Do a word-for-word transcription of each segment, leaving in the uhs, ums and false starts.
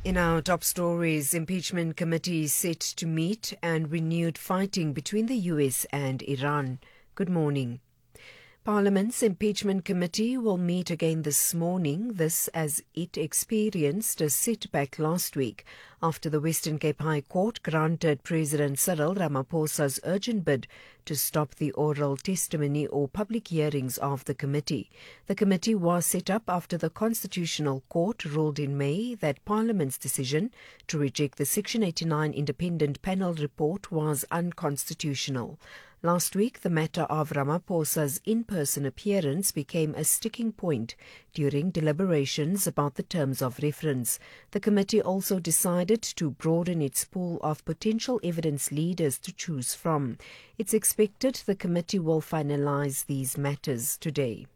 In our top stories, impeachment committee set to meet and renewed fighting between the U S and Iran. Good morning. Parliament's impeachment committee will meet again this morning, this as it experienced a setback last week after the Western Cape High Court granted President Cyril Ramaphosa's urgent bid to stop the oral testimony or public hearings of the committee. The committee was set up after the Constitutional Court ruled in May that Parliament's decision to reject the Section eighty-nine independent panel report was unconstitutional. Last week, the matter of Ramaphosa's in-person appearance became a sticking point during deliberations about the terms of reference. The committee also decided to broaden its pool of potential evidence leaders to choose from. It's expected the committee will finalize these matters today.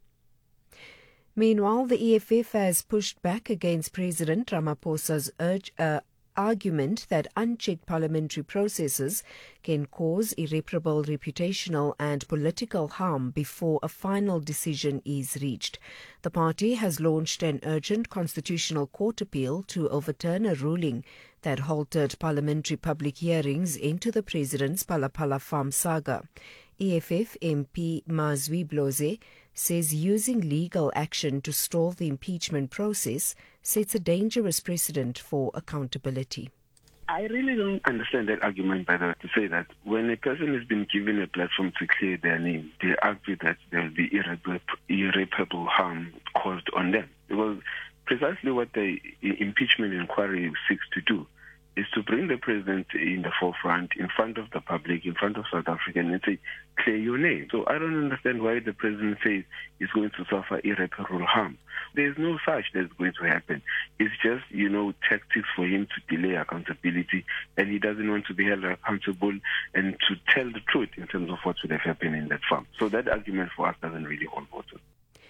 Meanwhile, the E F F has pushed back against President Ramaphosa's urge, uh, argument that unchecked parliamentary processes can cause irreparable reputational and political harm before a final decision is reached. The party has launched an urgent constitutional court appeal to overturn a ruling that halted parliamentary public hearings into the president's Phala-Phala farm saga. E F F M P Mazwi Bloze says using legal action to stall the impeachment process sets a dangerous precedent for accountability. I really don't understand that argument, by the way, to say that when a person has been given a platform to clear their name, they argue that there will be irreparable, irreparable harm caused on them. Because precisely what the impeachment inquiry seeks to do is to bring the president in the forefront, in front of the public, in front of South Africa, and say, clear your name. So I don't understand why the president says he's going to suffer irreparable harm. There's no such that's going to happen. It's just, you know, tactics for him to delay accountability, and he doesn't want to be held accountable and to tell the truth in terms of what should have happened in that farm. So that argument for us doesn't really hold water.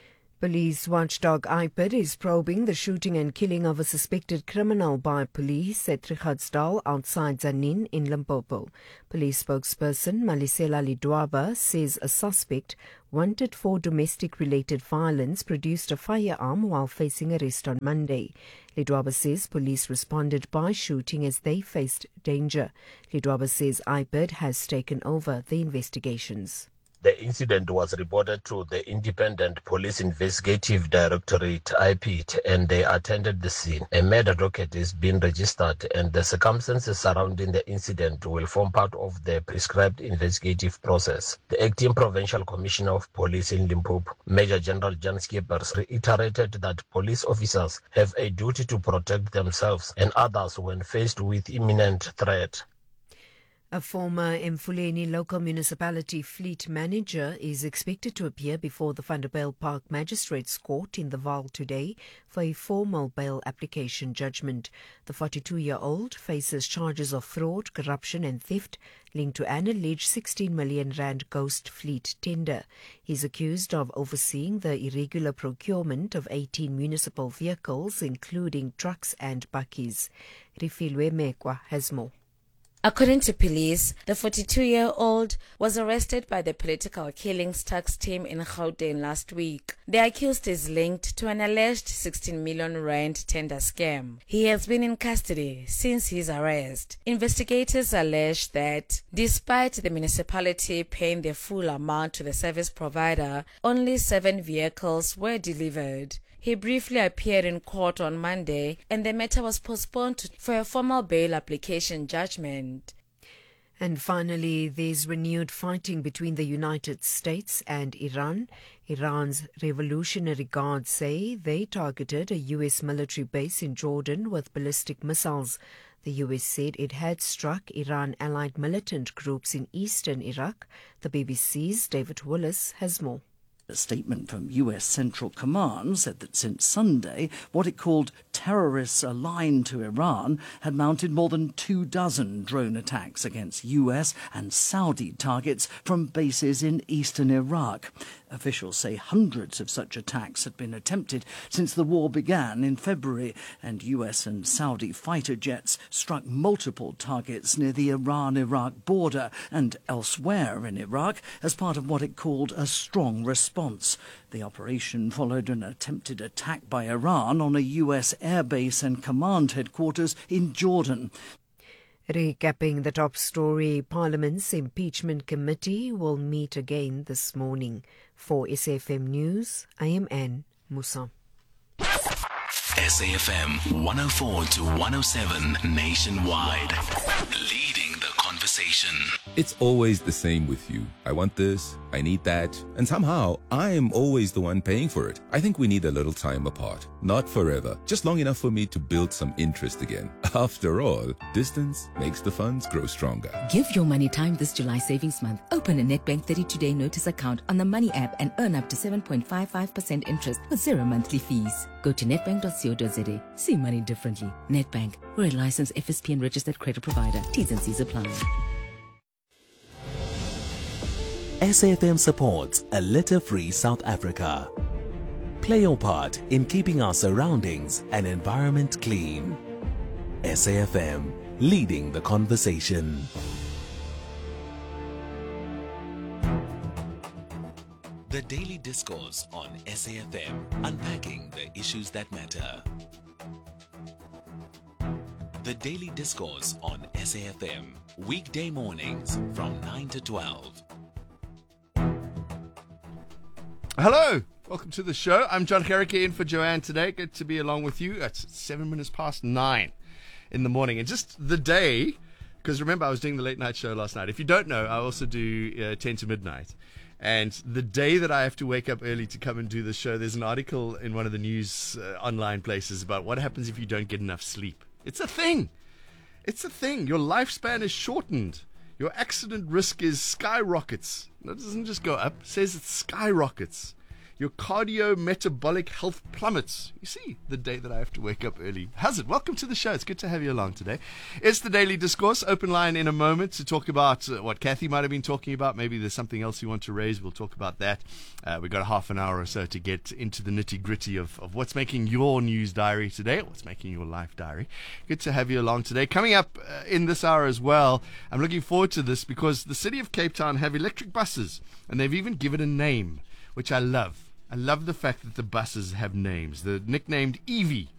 Police watchdog I P I D is probing the shooting and killing of a suspected criminal by police at Trigadsdal outside Tzaneen in Limpopo. Police spokesperson Malisela Lidwaba says a suspect wanted for domestic-related violence produced a firearm while facing arrest on Monday. Lidwaba says police responded by shooting as they faced danger. Lidwaba says I P I D has taken over the investigations. The incident was reported to the Independent Police Investigative Directorate, I P I D, and they attended the scene. A murder docket is being registered, and the circumstances surrounding the incident will form part of the prescribed investigative process. The Acting Provincial Commissioner of Police in Limpopo, Major General Jan Skeepers, reiterated that police officers have a duty to protect themselves and others when faced with imminent threat. A former Mfuleni local municipality fleet manager is expected to appear before the Vanderbijl Park Magistrates Court in the Vaal today for a formal bail application judgment. The forty-two-year-old faces charges of fraud, corruption and theft linked to an alleged sixteen million rand ghost fleet tender. He is accused of overseeing the irregular procurement of eighteen municipal vehicles, including trucks and bakkies. Rifilwe Mekwa has more. According to police, the forty-two-year-old was arrested by the political killings tax team in Gauteng last week. The accused is linked to an alleged sixteen million rand tender scam. He has been in custody since his arrest. Investigators allege that despite the municipality paying the full amount to the service provider, only seven vehicles were delivered. He briefly appeared in court on Monday, and the matter was postponed for a formal bail application judgment. And finally, there's renewed fighting between the United States and Iran. Iran's Revolutionary Guard say they targeted a U S military base in Jordan with ballistic missiles. The U S said it had struck Iran-allied militant groups in eastern Iraq. The B B C's David Willis has more. A statement from U S Central Command said that since Sunday, what it called terrorists aligned to Iran had mounted more than two dozen drone attacks against U S and Saudi targets from bases in eastern Iraq. Officials say hundreds of such attacks had been attempted since the war began in February, and U S and Saudi fighter jets struck multiple targets near the Iran-Iraq border and elsewhere in Iraq as part of what it called a strong response. The operation followed an attempted attack by Iran on a U S airbase and command headquarters in Jordan. Recapping the top story, Parliament's impeachment committee will meet again this morning. For S A F M News, I am Anne Musa. S A F M one oh four to one oh seven nationwide. Leading the conversation. It's always the same with you. I want this, I need that, and somehow I am always the one paying for it. I think we need a little time apart. Not forever, just long enough for me to build some interest again. After all, distance makes the funds grow stronger. Give your money time this July savings month. Open a Nedbank thirty-two day notice account on the Money app and earn up to seven point five five percent interest with zero monthly fees. Go to nedbank dot co dot za. See money differently. Nedbank, we're a licensed F S P and registered credit provider. T's and C's apply. S A F M supports a litter-free South Africa. Play your part in keeping our surroundings and environment clean. S A F M, leading the conversation. The Daily Discourse on S A F M, unpacking the issues that matter. The Daily Discourse on S A F M, weekday mornings from nine to twelve. Hello, welcome to the show. I'm John Garrick in for Joanne today. Good to be along with you. It's seven minutes past nine in the morning. And just the day, because remember I was doing the late night show last night. If you don't know, I also do uh, ten to midnight. And the day that I have to wake up early to come and do the show, there's an article in one of the news uh, online places about what happens if you don't get enough sleep. It's a thing. It's a thing. Your lifespan is shortened. Your accident risk is skyrockets. It doesn't just go up. It says it skyrockets. Your cardio-metabolic health plummets. You see, the day that I have to wake up early. How's it? Welcome to the show. It's good to have you along today. It's the Daily Discourse. Open line in a moment to talk about uh, what Kathy might have been talking about. Maybe there's something else you want to raise. We'll talk about that. Uh, we've got a half an hour or so to get into the nitty-gritty of, of what's making your news diary today, what's making your life diary. Good to have you along today. Coming up uh, in this hour as well, I'm looking forward to this because the city of Cape Town have electric buses, and they've even given a name, which I love. I love the fact that the buses have names. They're nicknamed Evie.